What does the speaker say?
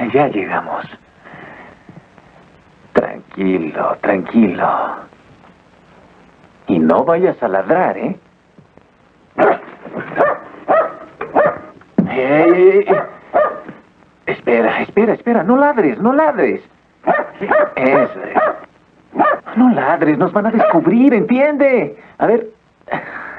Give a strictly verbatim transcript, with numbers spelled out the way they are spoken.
Ya llegamos. Tranquilo, tranquilo. Y no vayas a ladrar, ¿eh? ¡Ey, ey, ey! Espera, espera, espera. No ladres, no ladres. Eso es. No ladres, nos van a descubrir, ¿entiende? A ver...